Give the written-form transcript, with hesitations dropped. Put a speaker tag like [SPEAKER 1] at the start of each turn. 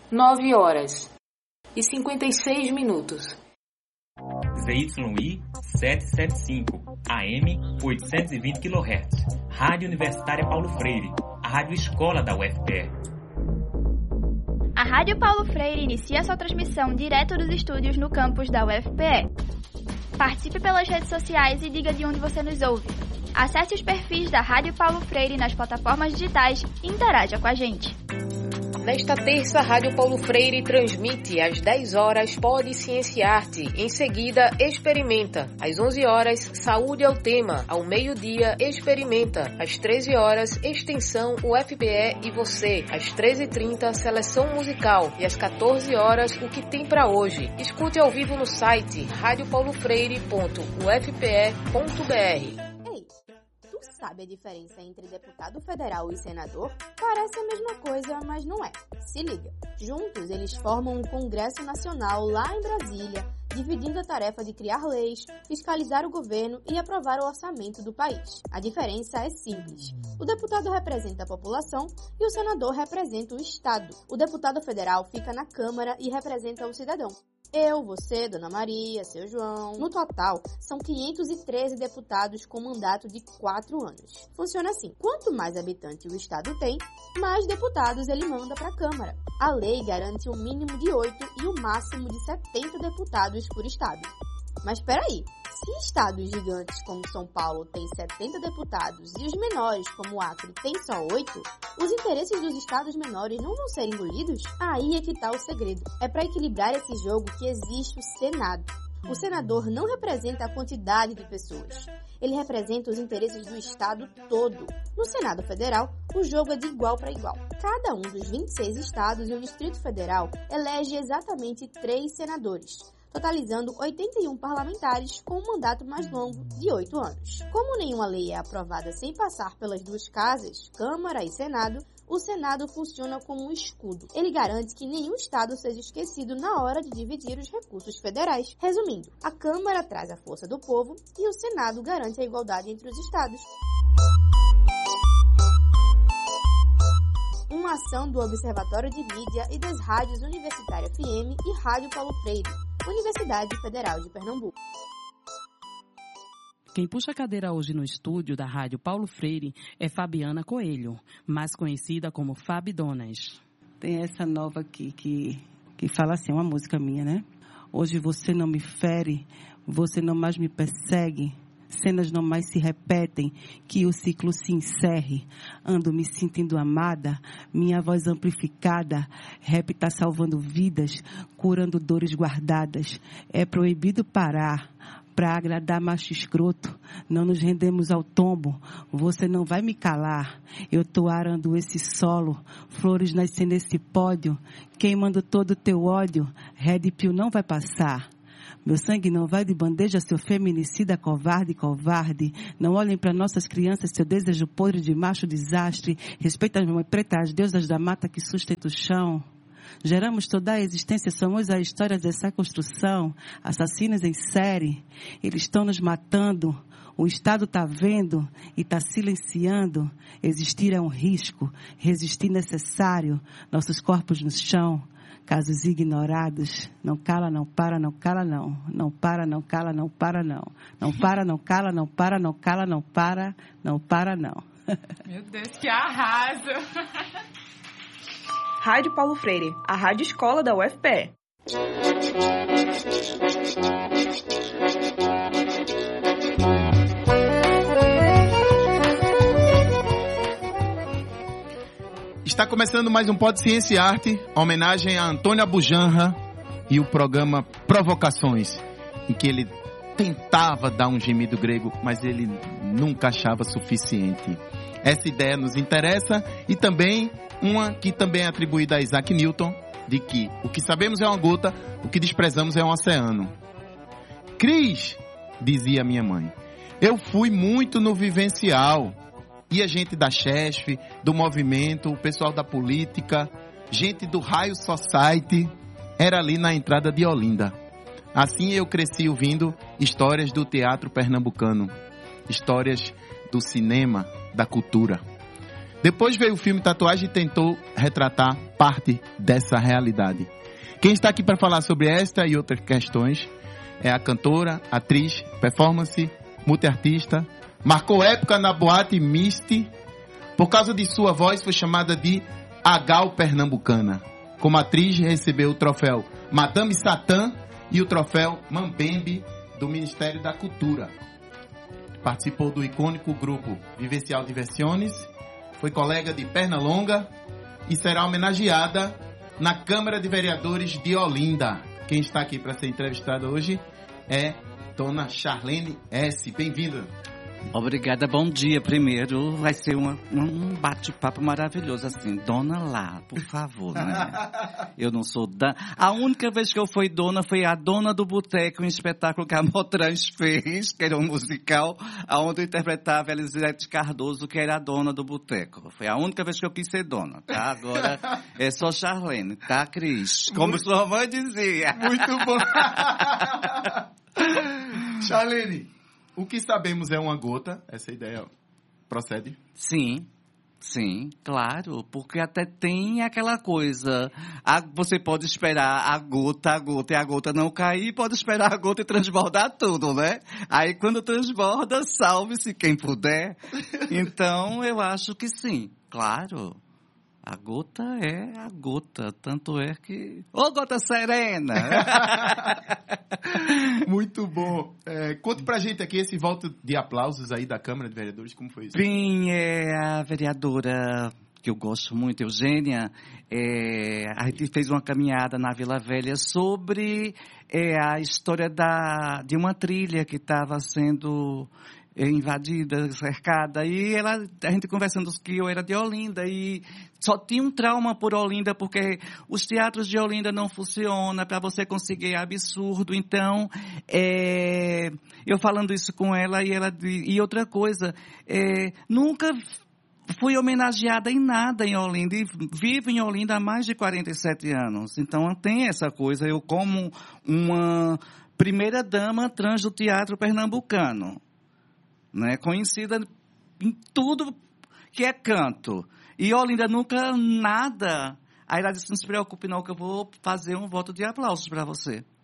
[SPEAKER 1] 9h56.
[SPEAKER 2] ZYI 775, AM 820 kHz, Rádio Universitária Paulo Freire, a rádio escola da UFPE.
[SPEAKER 3] A Rádio Paulo Freire inicia sua transmissão direto dos estúdios no campus da UFPE. Participe pelas redes sociais e diga de onde você nos ouve. Acesse os perfis da Rádio Paulo Freire nas plataformas digitais e interaja com a gente.
[SPEAKER 1] Nesta terça, a Rádio Paulo Freire transmite às 10 horas Pode Ciência e Arte. Em seguida, Experimenta. Às 11 horas, Saúde é o Tema. Ao meio-dia, Experimenta. Às 13 horas, Extensão UFPE e Você. Às 13h30, Seleção Musical. E às 14 horas, O que tem pra hoje. Escute ao vivo no site radiopaulofreire.ufpe.br.
[SPEAKER 4] Sabe a diferença entre deputado federal e senador? Parece a mesma coisa, mas não é. Se liga. Juntos, eles formam um Congresso Nacional lá em Brasília, dividindo a tarefa de criar leis, fiscalizar o governo e aprovar o orçamento do país. A diferença é simples. O deputado representa a população e o senador representa o Estado. O deputado federal fica na Câmara e representa o cidadão. Eu, você, Dona Maria, seu João. No total, são 513 deputados com mandato de 4 anos. Funciona assim: quanto mais habitante o Estado tem, mais deputados ele manda para a Câmara. A lei garante um mínimo de 8 e o máximo de 70 deputados por Estado. Mas peraí, se estados gigantes como São Paulo têm 70 deputados e os menores como o Acre têm só 8, os interesses dos estados menores não vão ser engolidos? Aí é que tá o segredo. É para equilibrar esse jogo que existe o Senado. O senador não representa a quantidade de pessoas. Ele representa os interesses do Estado todo. No Senado Federal, o jogo é de igual para igual. Cada um dos 26 estados e o Distrito Federal elege exatamente 3 senadores, totalizando 81 parlamentares com um mandato mais longo de 8 anos. Como nenhuma lei é aprovada sem passar pelas duas casas, Câmara e Senado, o Senado funciona como um escudo. Ele garante que nenhum estado seja esquecido na hora de dividir os recursos federais. Resumindo, a Câmara traz a força do povo e o Senado garante a igualdade entre os estados. Uma ação do Observatório de Mídia e das rádios Universitária FM e Rádio Paulo Freire, Universidade Federal de Pernambuco.
[SPEAKER 5] Quem puxa a cadeira hoje no estúdio da Rádio Paulo Freire é Fabiana Coelho, mais conhecida como Fabi Donas.
[SPEAKER 6] Tem essa nova aqui que fala assim, uma música minha, né? Hoje você não me fere, você não mais me persegue, cenas não mais se repetem, que o ciclo se encerre. Ando me sentindo amada, minha voz amplificada, rap tá salvando vidas, curando dores guardadas. É proibido parar para agradar macho escroto, não nos rendemos ao tombo, você não vai me calar. Eu tô arando esse solo, flores nascendo nesse pódio, queimando todo o teu ódio, Red Pill não vai passar. Meu sangue não vai de bandeja, seu feminicida covarde, covarde. Não olhem para nossas crianças, seu desejo podre de macho desastre. Respeita as mães pretas, as deusas da mata que sustenta o chão. Geramos toda a existência, somos a história dessa construção. Assassinos em série, eles estão nos matando. O Estado está vendo e está silenciando. Existir é um risco, resistir necessário. Nossos corpos no chão, casos ignorados. Não cala, não para, não cala, não. Não para, não cala, não para, não. Não para, não cala, não para, não cala, não para, não para, não.
[SPEAKER 7] Meu Deus, que arraso!
[SPEAKER 8] Rádio Paulo Freire, a rádio escola da UFPE.
[SPEAKER 9] Está começando mais um Pode Ciência e Arte, homenagem a Antônio Bujanra e o programa Provocações, em que ele tentava dar um gemido grego, mas ele nunca achava suficiente. Essa ideia nos interessa e também uma que também é atribuída a Isaac Newton, de que o que sabemos é uma gota, o que desprezamos é um oceano. Cris, dizia minha mãe, eu fui muito no vivencial. Ia gente da CHESF, do movimento, o pessoal da política, gente do Raio Society, era ali na entrada de Olinda. Assim eu cresci ouvindo histórias do teatro pernambucano, histórias do cinema, da cultura. Depois veio o filme Tatuagem e tentou retratar parte dessa realidade. Quem está aqui para falar sobre esta e outras questões é a cantora, atriz, performance, multiartista. Marcou época na boate Misty. Por causa de sua voz, foi chamada de a Gal Pernambucana. Como atriz, recebeu o troféu Madame Satã e o troféu Mambembe do Ministério da Cultura. Participou do icônico grupo Vivencial Diversiones, foi colega de Pernalonga e será homenageada na Câmara de Vereadores de Olinda. Quem está aqui para ser entrevistada hoje é Dona Charlene S. Bem-vinda.
[SPEAKER 10] Obrigada, bom dia. Primeiro vai ser um bate-papo maravilhoso, assim, dona lá, por favor, né? Eu não sou A única vez que eu fui dona foi a Dona do Boteco, um espetáculo que a Motrans fez, que era um musical, onde eu interpretava Elisete Cardoso, que era a Dona do Boteco. Foi a única vez que eu quis ser dona, tá? Agora é só Charlene, tá, Cris? Como sua mãe dizia.
[SPEAKER 9] Muito bom. Charlene, o que sabemos é uma gota, essa ideia procede?
[SPEAKER 10] Sim, claro, porque até tem aquela coisa, você pode esperar a gota e a gota não cair, pode esperar a gota e transbordar tudo, né? Aí quando transborda, salve-se quem puder. Então eu acho que sim, claro. A gota é a gota, tanto é que... Ô, gota serena!
[SPEAKER 9] Muito bom. Conte pra gente aqui esse voto de aplausos aí da Câmara de Vereadores, como foi isso?
[SPEAKER 10] Bem, a vereadora que eu gosto muito, Eugênia, a gente fez uma caminhada na Vila Velha sobre a história de uma trilha que estava sendo... invadida, cercada, e a gente conversando que eu era de Olinda e só tinha um trauma por Olinda porque os teatros de Olinda não funcionam, para você conseguir é absurdo. Então eu falando isso com ela e outra coisa, nunca fui homenageada em nada em Olinda e vivo em Olinda há mais de 47 anos, então tem essa coisa, eu como uma primeira dama trans do teatro pernambucano, né, conhecida em tudo que é canto. E Olinda nunca nada. Aí ela disse, não se preocupe não, que eu vou fazer um voto de aplausos para você.